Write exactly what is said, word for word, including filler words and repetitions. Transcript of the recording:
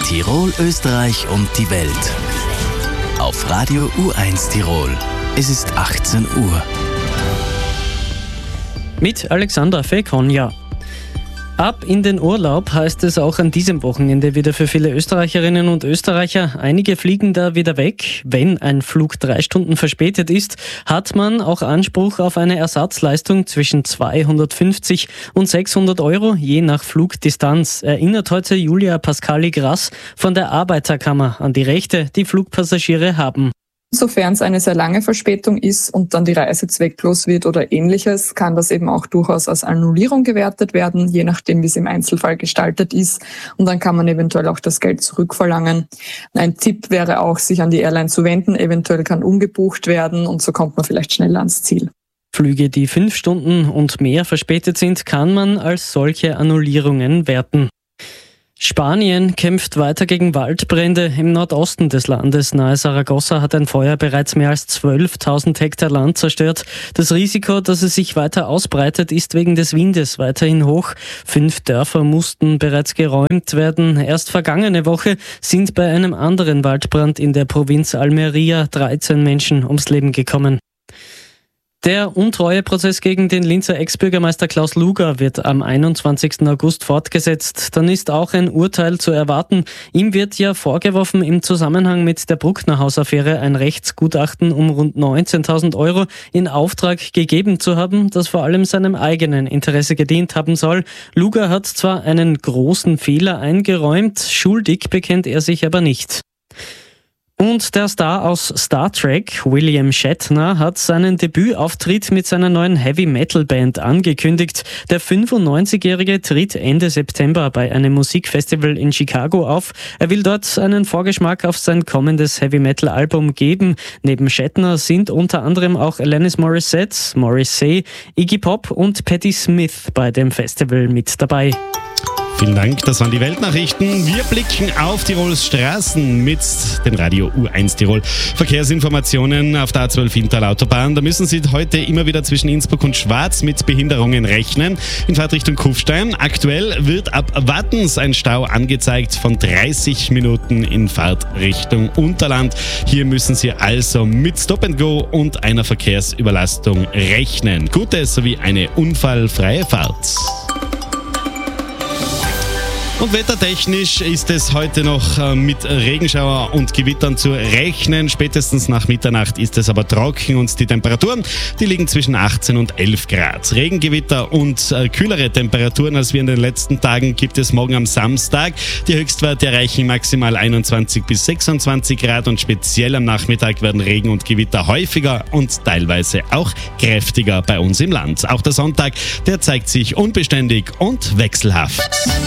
Tirol, Österreich und die Welt. Auf Radio U eins Tirol. Es ist achtzehn Uhr. Mit Alexandra Fekonja. Ab in den Urlaub heißt es auch an diesem Wochenende wieder für viele Österreicherinnen und Österreicher. Einige fliegen da wieder weg. Wenn ein Flug drei Stunden verspätet ist, hat man auch Anspruch auf eine Ersatzleistung zwischen zweihundertfünfzig und sechshundert Euro, je nach Flugdistanz. Erinnert heute Julia Pascali-Grass von der Arbeiterkammer an die Rechte, die Flugpassagiere haben. Sofern es eine sehr lange Verspätung ist und dann die Reise zwecklos wird oder Ähnliches, kann das eben auch durchaus als Annullierung gewertet werden, je nachdem, wie es im Einzelfall gestaltet ist. Und dann kann man eventuell auch das Geld zurückverlangen. Ein Tipp wäre auch, sich an die Airline zu wenden. Eventuell kann umgebucht werden und so kommt man vielleicht schneller ans Ziel. Flüge, die fünf Stunden und mehr verspätet sind, kann man als solche Annullierungen werten. Spanien kämpft weiter gegen Waldbrände. Im Nordosten des Landes nahe Saragossa hat ein Feuer bereits mehr als zwölftausend Hektar Land zerstört. Das Risiko, dass es sich weiter ausbreitet, ist wegen des Windes weiterhin hoch. Fünf Dörfer mussten bereits geräumt werden. Erst vergangene Woche sind bei einem anderen Waldbrand in der Provinz Almería dreizehn Menschen ums Leben gekommen. Der Untreueprozess gegen den Linzer Ex-Bürgermeister Klaus Luger wird am einundzwanzigsten August fortgesetzt. Dann ist auch ein Urteil zu erwarten. Ihm wird ja vorgeworfen, im Zusammenhang mit der Bruckner-Haus-Affäre ein Rechtsgutachten um rund neunzehntausend Euro in Auftrag gegeben zu haben, das vor allem seinem eigenen Interesse gedient haben soll. Luger hat zwar einen großen Fehler eingeräumt, schuldig bekennt er sich aber nicht. Und der Star aus Star Trek, William Shatner, hat seinen Debütauftritt mit seiner neuen Heavy-Metal-Band angekündigt. Der fünfundneunzigjährige tritt Ende September bei einem Musikfestival in Chicago auf. Er will dort einen Vorgeschmack auf sein kommendes Heavy-Metal-Album geben. Neben Shatner sind unter anderem auch Alanis Morissette, Morrissey, Iggy Pop und Patti Smith bei dem Festival mit dabei. Vielen Dank, das waren die Weltnachrichten. Wir blicken auf Tirols Straßen mit dem Radio U eins Tirol. Verkehrsinformationen auf der A zwölf Inntal-Autobahn. Da müssen Sie heute immer wieder zwischen Innsbruck und Schwaz mit Behinderungen rechnen. In Fahrtrichtung Kufstein. Aktuell wird ab Wattens ein Stau angezeigt von dreißig Minuten in Fahrtrichtung Unterland. Hier müssen Sie also mit Stop and Go und einer Verkehrsüberlastung rechnen. Gute sowie eine unfallfreie Fahrt. Und wettertechnisch ist es heute noch mit Regenschauer und Gewittern zu rechnen. Spätestens nach Mitternacht ist es aber trocken und die Temperaturen, die liegen zwischen achtzehn und elf Grad. Regengewitter und äh, kühlere Temperaturen als wir in den letzten Tagen gibt es morgen am Samstag. Die Höchstwerte erreichen maximal einundzwanzig bis sechsundzwanzig Grad und speziell am Nachmittag werden Regen und Gewitter häufiger und teilweise auch kräftiger bei uns im Land. Auch der Sonntag, der zeigt sich unbeständig und wechselhaft.